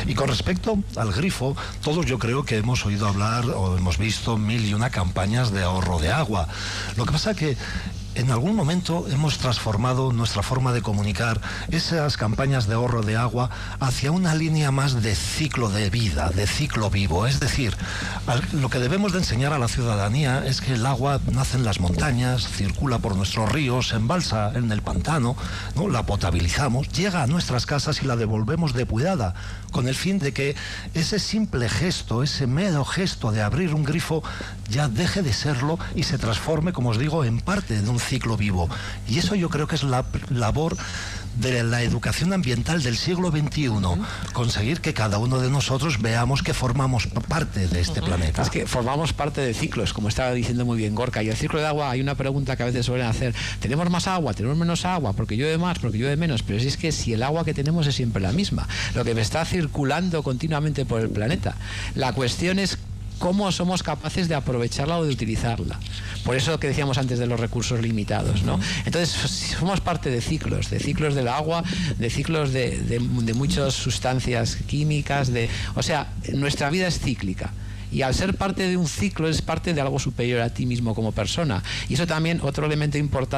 Y con respecto al grifo, todos yo creo que hemos oído hablar o hemos visto 1001 campañas de ahorro de agua. Lo que pasa que en algún momento hemos transformado nuestra forma de comunicar esas campañas de ahorro de agua hacia una línea más de ciclo de vida, de ciclo vivo. Es decir, lo que debemos de enseñar a la ciudadanía es que el agua nace en las montañas, circula por nuestros ríos, se embalsa en el pantano, ¿no? La potabilizamos, llega a nuestras casas y la devolvemos depurada, con el fin de que ese simple gesto, ese mero gesto de abrir un grifo ya deje de serlo y se transforme, como os digo, en parte de un ciclo vivo. Y eso yo creo que es la labor de la educación ambiental del siglo XXI, conseguir que cada uno de nosotros veamos que formamos parte de este planeta. Es que formamos parte de ciclos, como estaba diciendo muy bien Gorka, y el ciclo de agua hay una pregunta que a veces suelen hacer: ¿tenemos más agua? ¿Tenemos menos agua? ¿Porque llueve más? ¿Porque llueve menos? Pero si es que si el agua que tenemos es siempre la misma, lo que está circulando continuamente por el planeta. La cuestión es cómo somos capaces de aprovecharla o de utilizarla. Por eso que decíamos antes de los recursos limitados, ¿no? Entonces, somos parte de ciclos del agua, de ciclos de muchas sustancias químicas, o sea, nuestra vida es cíclica. Y al ser parte de un ciclo, es parte de algo superior a ti mismo como persona. Y eso también, otro elemento importante